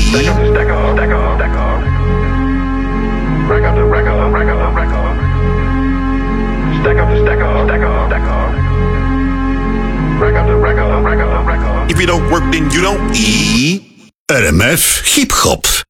Stack up, stack up, stack up, stack up. Rack up, rack up, rack up, rack up. Stack up, stack up, stack up, stack up. Rack up, rack up, rack up, rack up. If you don't work, then you don't eat. RMF Hip Hop.